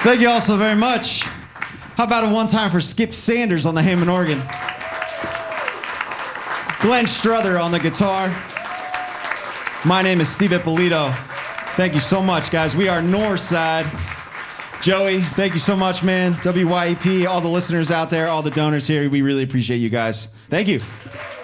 Thank you all so very much. How about a one time for Skip Sanders on the Hammond organ? Glenn Struther on the guitar. My name is Steve Ippolito. Thank you so much, guys. We are Northside. Joey, thank you so much, man. WYEP, all the listeners out there, all the donors here, we really appreciate you guys. Thank you.